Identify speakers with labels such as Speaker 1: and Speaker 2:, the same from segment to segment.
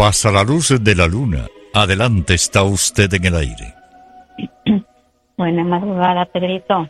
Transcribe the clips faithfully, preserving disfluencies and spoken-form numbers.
Speaker 1: Pasa la luz de la luna. Adelante, está usted en el aire.
Speaker 2: Buena madrugada, Pedrito.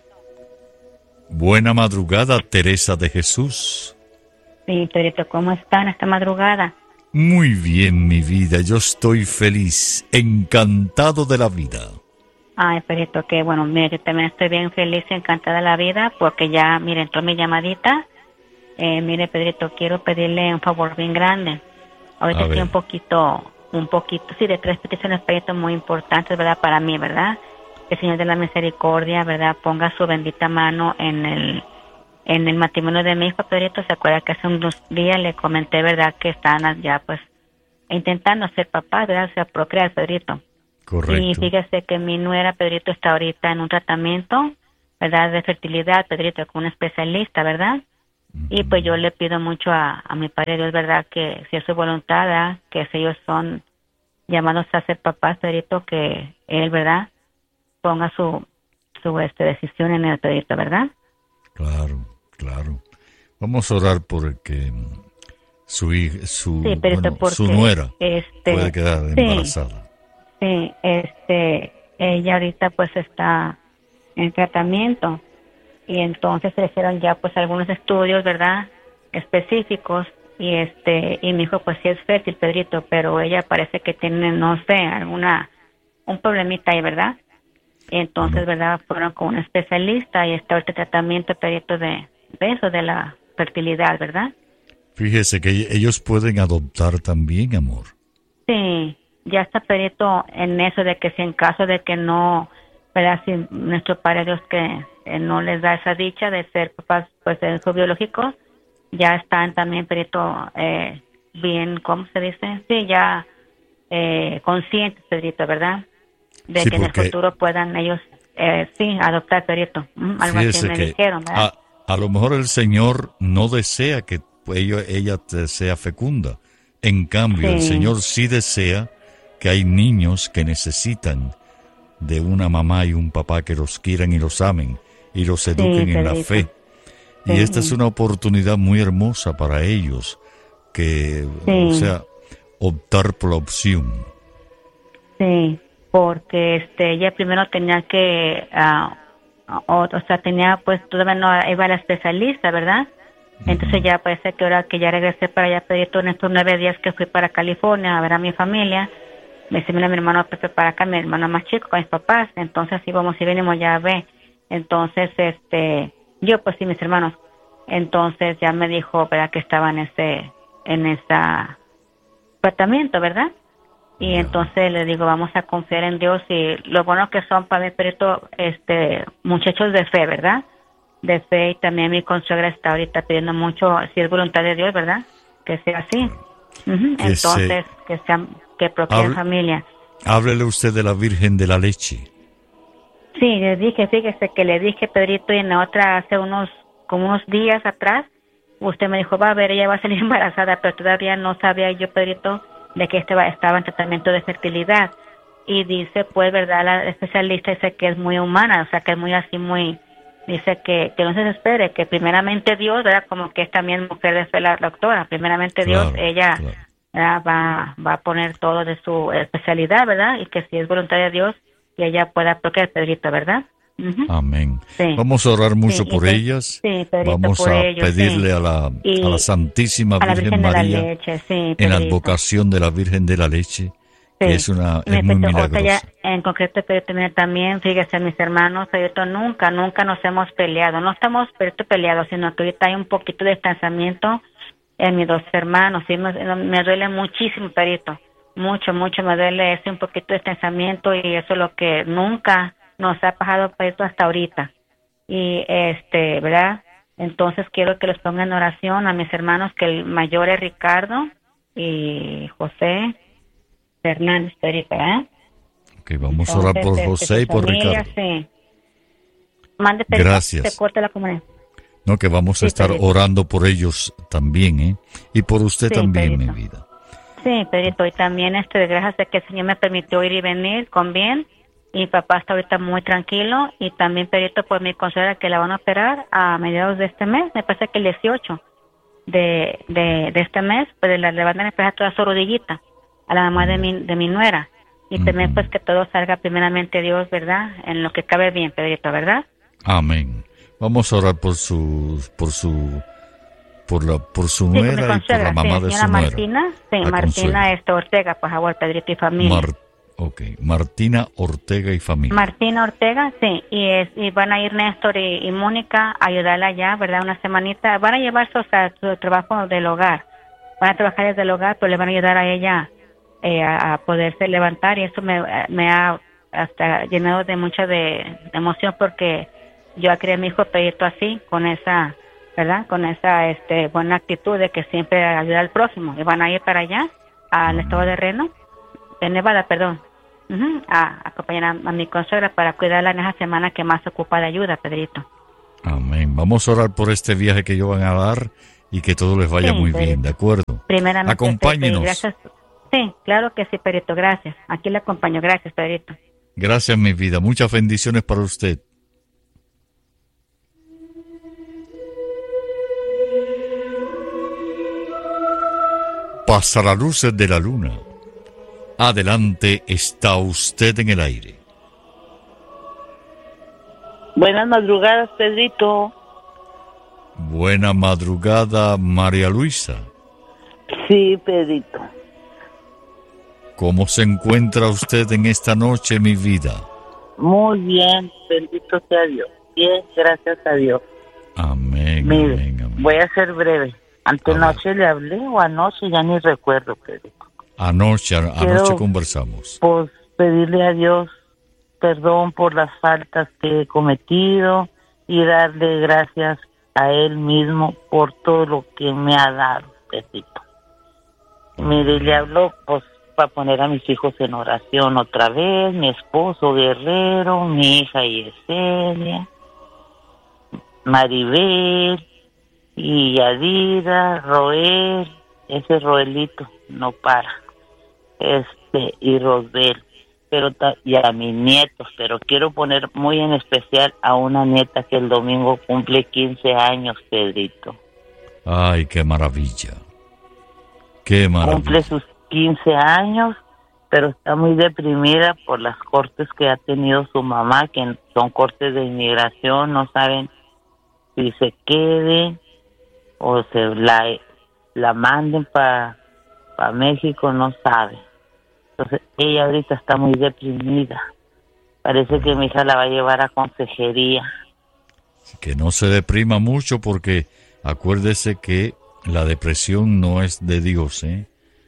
Speaker 1: Buena madrugada, Teresa de Jesús.
Speaker 2: Sí, Pedrito, ¿cómo están esta madrugada?
Speaker 1: Muy bien, mi vida. Yo estoy feliz, encantado de la vida.
Speaker 2: Ay, Pedrito, que bueno, mire, yo también estoy bien feliz y encantada de la vida porque ya, mire, entró mi llamadita. Eh, mire, Pedrito, quiero pedirle un favor bien grande. Ahorita estoy un poquito, un poquito, sí, de tres peticiones, Pedrito, muy importantes, ¿verdad? Para mí, ¿verdad? Que el Señor de la Misericordia, ¿verdad? Ponga su bendita mano en el en el matrimonio de mi hijo, Pedrito. Se acuerda que hace unos días le comenté, ¿verdad? Que están ya, pues, intentando ser papás, ¿verdad? O sea, procrear, Pedrito.
Speaker 1: Correcto.
Speaker 2: Y fíjese que mi nuera, Pedrito, está ahorita en un tratamiento, ¿verdad? De fertilidad, Pedrito, con un especialista, ¿verdad? Uh-huh. Y pues yo le pido mucho a, a mi Padre Dios, ¿verdad? Que si es su voluntad, ¿verdad? Que si ellos son llamados a ser papás, Pedrito, que él, ¿verdad? Ponga su, su este, decisión en el, Pedrito, ¿verdad?
Speaker 1: Claro, claro. Vamos a orar por el que su hija, su,
Speaker 2: sí, Pedrito,
Speaker 1: bueno, su nuera
Speaker 2: este,
Speaker 1: puede quedar embarazada.
Speaker 2: Sí. Sí, este, ella ahorita pues está en tratamiento y entonces se le hicieron ya pues algunos estudios, ¿verdad? Específicos y este, y mi hijo pues sí es fértil, Pedrito, pero ella parece que tiene, no sé, alguna, un problemita ahí, ¿verdad? Y entonces, no. ¿verdad? Fueron con un especialista y está este tratamiento, Pedrito, de, de eso, de la fertilidad, ¿verdad?
Speaker 1: Fíjese que ellos pueden adoptar también, amor.
Speaker 2: Sí. Ya está, Pedrito, en eso de que si en caso de que no, ¿verdad? Si nuestro Padre Dios que eh, no les da esa dicha de ser papás, pues, de hijos biológicos, ya están también, Pedrito, eh, bien, ¿cómo se dice? Sí, ya eh, conscientes, Pedrito, ¿verdad? De
Speaker 1: sí,
Speaker 2: que en el futuro puedan ellos, eh, sí, adoptar, Pedrito. Mm, algo así me dijeron, ¿verdad?
Speaker 1: A, a lo mejor el Señor no desea que ella, ella sea fecunda. En cambio, sí. el Señor sí desea que hay niños que necesitan de una mamá y un papá que los quieran y los amen y los eduquen sí, en la fe. Sí. Y esta es una oportunidad muy hermosa para ellos, que, sí. o sea, optar por la opción.
Speaker 2: Sí, porque este, ella primero tenía que, uh, o, o sea, tenía, pues, todavía no iba a la especialista, ¿verdad? Entonces uh-huh. ya parece que ahora que ya regresé para allá, pedí todos estos nueve días que fui para California a ver a mi familia. Me dice, mira, mi hermano Pepe para acá, mi hermano más chico con mis papás, entonces así vamos y venimos ya a ver. Entonces, este, yo pues sí, mis hermanos, entonces ya me dijo, ¿verdad? Que estaba en ese, en ese tratamiento, ¿verdad? Y yeah. entonces le digo, vamos a confiar en Dios y lo bueno que son para mi perito, este, muchachos de fe, ¿verdad? De fe y también mi consuegra está ahorita pidiendo mucho, si es voluntad de Dios, ¿verdad? Que sea así. Uh-huh. Que entonces, se... que sean... que procreen Hable, familia.
Speaker 1: Háblele usted de la Virgen de la Leche.
Speaker 2: Sí, le dije, fíjese que le dije, Pedrito, y en la otra hace unos, como unos días atrás, usted me dijo, va a ver, ella va a salir embarazada, pero todavía no sabía yo, Pedrito, de que estaba, estaba en tratamiento de fertilidad. Y dice, pues, verdad, la especialista dice que es muy humana, o sea, que es muy así, muy, dice que, que no se desespere, que primeramente Dios, ¿verdad? Como que es también mujer de fe la doctora, primeramente claro, Dios, ella... Claro. Va, va a poner todo de su especialidad, ¿verdad? Y que si es voluntad de Dios, que ella pueda procrear, Pedrito, ¿verdad? Uh-huh.
Speaker 1: Amén. Sí. Vamos a orar mucho sí, por
Speaker 2: sí,
Speaker 1: ellas.
Speaker 2: Sí, Pedrito,
Speaker 1: Vamos
Speaker 2: por
Speaker 1: a
Speaker 2: ellos,
Speaker 1: pedirle
Speaker 2: sí.
Speaker 1: a, la, a la Santísima
Speaker 2: a la
Speaker 1: Virgen,
Speaker 2: Virgen
Speaker 1: María,
Speaker 2: de la Leche, sí,
Speaker 1: en la advocación de la Virgen de la Leche, sí. que es, una, es muy milagrosa. O sea, ya,
Speaker 2: en concreto, Pedrito, también, fíjese, mis hermanos, Pedrito, nunca, nunca nos hemos peleado. No estamos, Pedrito, peleados, sino que ahorita hay un poquito de distanciamiento en mis dos hermanos, sí, me, me duele muchísimo, Pedrito, mucho, mucho me duele ese un poquito de distanciamiento y eso es lo que nunca nos ha pasado, Pedrito, hasta ahorita. Y, este, ¿verdad? Entonces quiero que los pongan en oración a mis hermanos, que el mayor es Ricardo y José Fernández, Pedrito, ¿verdad?
Speaker 1: Ok, vamos Entonces, a orar por José este, y por familia, Ricardo.
Speaker 2: Sí. Mande, Pedrito,
Speaker 1: gracias.
Speaker 2: Se corta la comunidad.
Speaker 1: No, que vamos
Speaker 2: sí,
Speaker 1: a estar
Speaker 2: Pedrito.
Speaker 1: orando por ellos también, ¿eh? Y por usted
Speaker 2: sí,
Speaker 1: también,
Speaker 2: Pedrito.
Speaker 1: mi vida.
Speaker 2: Sí, Pedrito, y también este, de gracias de que el Señor me permitió ir y venir con bien. Y mi papá está ahorita muy tranquilo. Y también, Pedrito, pues me considera que la van a operar a mediados de este mes. Me parece que el dieciocho de, de, de este mes, pues le, le van a empezar toda su rodillita. a la mamá de mi, de mi nuera. Y uh-huh. también pues que todo salga primeramente Dios, ¿verdad? En lo que cabe bien, Pedrito, ¿verdad?
Speaker 1: Amén. Vamos a orar por su, por su, por la, por su
Speaker 2: sí,
Speaker 1: nuera y por la mamá
Speaker 2: sí,
Speaker 1: de su
Speaker 2: Martina,
Speaker 1: nuera.
Speaker 2: Sí,
Speaker 1: la
Speaker 2: Martina este, Ortega, por favor, Pedrito y familia.
Speaker 1: Mar, ok, Martina Ortega y familia.
Speaker 2: Martina Ortega, sí, y, es, y van a ir Néstor y, y Mónica a ayudarla allá, ¿verdad? Una semanita. Van a llevar su, o sea, su trabajo del hogar. Van a trabajar desde el hogar, pero le van a ayudar a ella eh, a, a poderse levantar, y eso me, me ha hasta llenado de mucha de, de emoción, porque yo crié a mi hijo Pedrito así, con esa, ¿verdad? Con esa este, buena actitud de que siempre ayuda al próximo. Y van a ir para allá, al estado de Reno, de Nevada, perdón, uh-huh, a, a acompañar a, a mi consuegra para cuidarla en esa semana que más ocupa de ayuda, Pedrito.
Speaker 1: Amén. Vamos a orar por este viaje que ellos van a dar y que todo les vaya
Speaker 2: sí,
Speaker 1: muy
Speaker 2: Pedrito.
Speaker 1: Bien, ¿de acuerdo?
Speaker 2: Primeramente,
Speaker 1: acompáñenos.
Speaker 2: Gracias. Sí, claro que sí, Pedrito, gracias. Aquí le acompaño, gracias, Pedrito.
Speaker 1: Gracias, mi vida. Muchas bendiciones para usted. Pasa la luz de la luna. Adelante, está usted en el aire.
Speaker 3: Buenas madrugadas, Pedrito.
Speaker 1: Buena madrugada, María Luisa.
Speaker 3: Sí, Pedrito.
Speaker 1: ¿Cómo se encuentra usted en esta noche, mi vida?
Speaker 3: Muy bien, bendito sea Dios. Bien, gracias a Dios.
Speaker 1: Amén,
Speaker 3: Mire,
Speaker 1: amén, amén.
Speaker 3: Voy a ser breve. Antenoche le hablé o anoche, ya ni recuerdo, Pedrito.
Speaker 1: Anoche, anoche
Speaker 3: Quiero,
Speaker 1: conversamos.
Speaker 3: Pues pedirle a Dios perdón por las faltas que he cometido y darle gracias a Él mismo por todo lo que me ha dado, Pedrito. Mire, le hablo pues para poner a mis hijos en oración otra vez, mi esposo Guerrero, mi hija Yesenia, Maribel y Yadira, Roel, ese Roelito no para, este y Rosbel, pero ta- y a mis nietos, pero quiero poner muy en especial a una nieta que el domingo cumple quince años, Pedrito.
Speaker 1: Ay, qué maravilla. Qué maravilla.
Speaker 3: Cumple sus quince años, pero está muy deprimida por las cortes que ha tenido su mamá, que son cortes de inmigración, no saben si se quede o se la, la manden para pa México, no sabe. Entonces ella ahorita está muy deprimida. Parece que mi hija la va a llevar a consejería.
Speaker 1: Que no se deprima mucho, porque acuérdese que la depresión no es de Dios, ¿eh?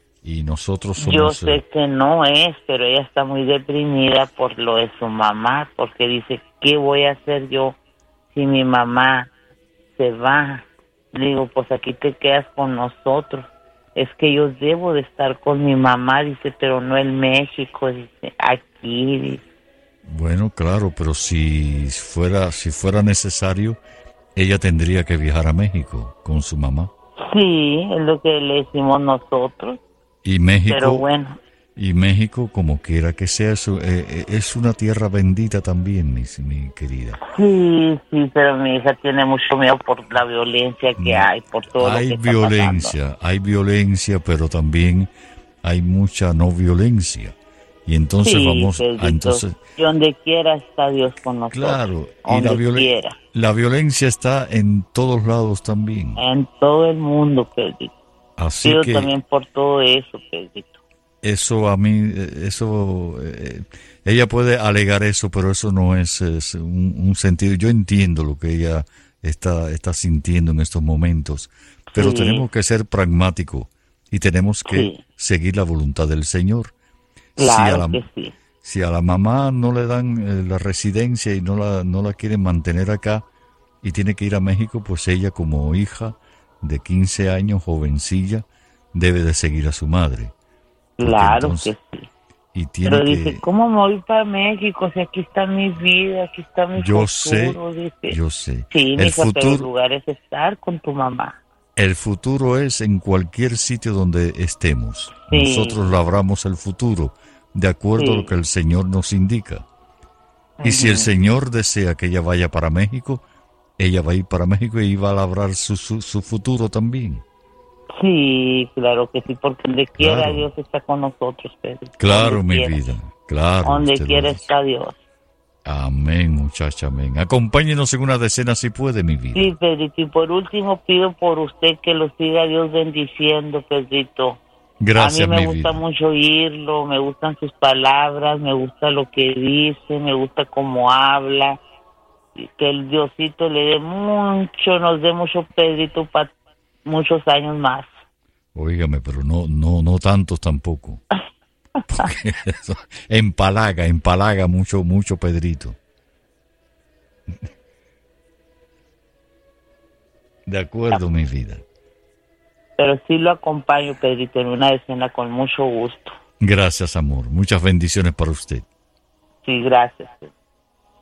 Speaker 1: Y nosotros somos...
Speaker 3: Yo sé que no es, pero ella está muy deprimida por lo de su mamá, porque dice, ¿qué voy a hacer yo si mi mamá se va? Le digo, pues aquí te quedas con nosotros. Es que yo debo de estar con mi mamá, dice, pero no en México, dice, aquí, dice.
Speaker 1: Bueno, claro, pero si fuera, si fuera necesario, ella tendría que viajar a México con su mamá.
Speaker 3: Sí, es lo que le decimos nosotros.
Speaker 1: Y México,
Speaker 3: pero bueno.
Speaker 1: Y México, como quiera que sea, eso, eh, es una tierra bendita también, mi, mi querida.
Speaker 3: Sí, sí, pero mi hija tiene mucho miedo por la violencia que hay, por todo
Speaker 1: hay
Speaker 3: lo que
Speaker 1: violencia,
Speaker 3: está pasando.
Speaker 1: Hay violencia, pero también hay mucha no violencia. Y entonces
Speaker 3: sí,
Speaker 1: vamos
Speaker 3: Pedrito,
Speaker 1: a entonces
Speaker 3: y donde quiera está Dios con nosotros.
Speaker 1: Claro, y
Speaker 3: donde
Speaker 1: la, violen-
Speaker 3: quiera.
Speaker 1: la violencia está en todos lados también.
Speaker 3: En todo el mundo, Pedrito.
Speaker 1: Así
Speaker 3: Pido
Speaker 1: que
Speaker 3: también por todo eso, Pedrito.
Speaker 1: eso a mí, eso, eh, ella puede alegar eso, pero eso no es, es un, un sentido. Yo entiendo lo que ella está, está sintiendo en estos momentos, pero
Speaker 3: Sí.
Speaker 1: tenemos que ser pragmáticos y tenemos que
Speaker 3: Sí.
Speaker 1: seguir la voluntad del Señor.
Speaker 3: Claro
Speaker 1: si a la,
Speaker 3: que sí.
Speaker 1: Si a la mamá no le dan eh, la residencia y no la, no la quieren mantener acá y tiene que ir a México, pues ella como hija de quince años, jovencilla, debe de seguir a su madre. Porque
Speaker 3: Claro
Speaker 1: entonces,
Speaker 3: que sí.
Speaker 1: Y tiene
Speaker 3: Pero
Speaker 1: que,
Speaker 3: dice, ¿cómo me voy para México si aquí está mi vida, aquí está mi
Speaker 1: yo
Speaker 3: futuro?
Speaker 1: sé,
Speaker 3: Dice.
Speaker 1: yo sé.
Speaker 3: Sí,
Speaker 1: el
Speaker 3: mija, pero el
Speaker 1: futuro,
Speaker 3: lugar es estar con tu mamá.
Speaker 1: el futuro es en cualquier sitio donde estemos.
Speaker 3: Sí.
Speaker 1: Nosotros labramos el futuro de acuerdo
Speaker 3: Sí.
Speaker 1: a lo que el Señor nos indica. Y si el Señor desea que ella vaya para México, ella va a ir para México y va a labrar su, su, su futuro también.
Speaker 3: Sí, claro que sí, porque donde quiera
Speaker 1: Claro.
Speaker 3: Dios está con nosotros, Pedro.
Speaker 1: Claro,
Speaker 3: Donde
Speaker 1: mi
Speaker 3: quiera.
Speaker 1: vida. Claro.
Speaker 3: Donde
Speaker 1: usted lo
Speaker 3: quiera
Speaker 1: dice.
Speaker 3: está Dios.
Speaker 1: Amén, muchacha, amén. Acompáñenos en una decena si puede, mi vida.
Speaker 3: Sí, Pedrito, y por último pido por usted que lo siga Dios bendiciendo, Pedrito.
Speaker 1: Gracias,
Speaker 3: A mí me
Speaker 1: mi
Speaker 3: gusta
Speaker 1: vida.
Speaker 3: mucho oírlo, me gustan sus palabras, me gusta lo que dice, me gusta cómo habla. Y que el Diosito le dé mucho, nos dé mucho, Pedrito, para muchos años más.
Speaker 1: Óigame, pero no, no, no tantos tampoco. Porque eso empalaga, empalaga mucho, mucho Pedrito. De acuerdo, mi vida.
Speaker 3: Pero sí lo acompaño, Pedrito, en una escena con mucho gusto.
Speaker 1: Gracias, amor. Muchas bendiciones para usted.
Speaker 3: Sí, gracias.